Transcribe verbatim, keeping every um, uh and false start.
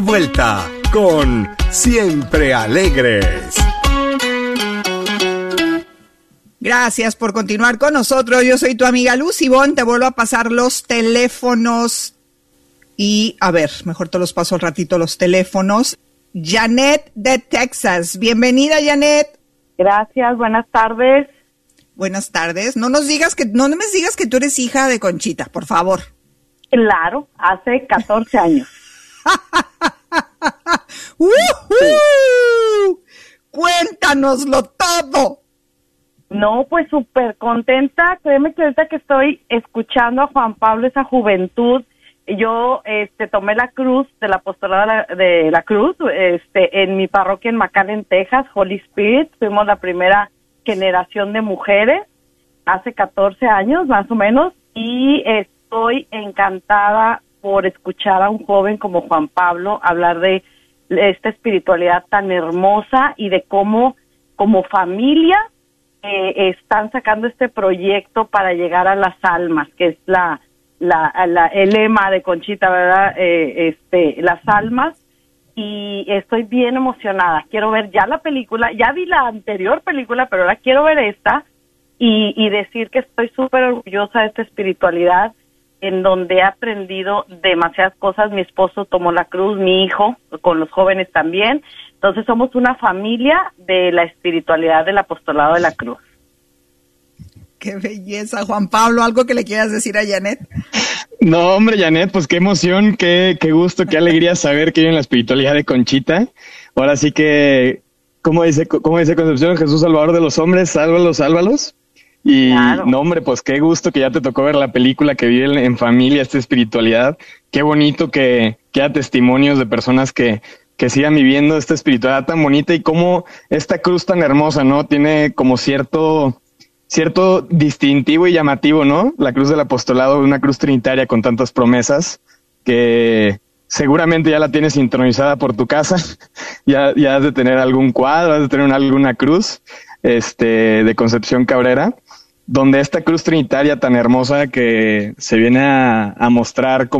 Vuelta con Siempre Alegres. Gracias por continuar con nosotros. Yo soy tu amiga Luz Ivonne. Te vuelvo a pasar los teléfonos. Y, a ver, mejor te los paso al ratito los teléfonos. Janet de Texas. Bienvenida, Janet. Gracias, buenas tardes. Buenas tardes. No nos digas que, no me digas que tú eres hija de Conchita, por favor. Claro, hace catorce años. ¡Uh-huh! Cuéntanoslo todo. No, pues súper contenta. Créeme que ahorita que estoy escuchando a Juan Pablo, esa juventud, yo este, tomé la cruz del apostolado de la, de la cruz este, en mi parroquia en McAllen, Texas, Holy Spirit. Fuimos la primera generación de mujeres hace catorce años más o menos, y estoy encantada por escuchar a un joven como Juan Pablo hablar de esta espiritualidad tan hermosa y de cómo como familia eh, están sacando este proyecto para llegar a las almas, que es la, la, la el lema de Conchita, ¿verdad? Eh, este, las almas, y estoy bien emocionada. Quiero ver ya la película, ya vi la anterior película, pero ahora quiero ver esta y, y decir que estoy súper orgullosa de esta espiritualidad, en donde he aprendido demasiadas cosas. Mi esposo tomó la cruz, mi hijo, con los jóvenes también. Entonces somos una familia de la espiritualidad del apostolado de la cruz. ¡Qué belleza, Juan Pablo! ¿Algo que le quieras decir a Janet? No, hombre, Janet, pues qué emoción, qué, qué gusto, qué alegría saber que vive en la espiritualidad de Conchita. Ahora sí que, ¿cómo dice, cómo dice Concepción? Jesús Salvador de los hombres, sálvalos, sálvalos. Y claro. No, hombre, pues qué gusto que ya te tocó ver la película, que vive en familia esta espiritualidad. Qué bonito que, que haya testimonios de personas que, que sigan viviendo esta espiritualidad tan bonita, y cómo esta cruz tan hermosa, ¿no? Tiene como cierto, cierto distintivo y llamativo, ¿no? La cruz del apostolado, una cruz trinitaria con tantas promesas, que seguramente ya la tienes sintonizada por tu casa. ya, ya has de tener algún cuadro, has de tener alguna cruz este, de Concepción Cabrera, donde esta cruz trinitaria tan hermosa que se viene a, a mostrar como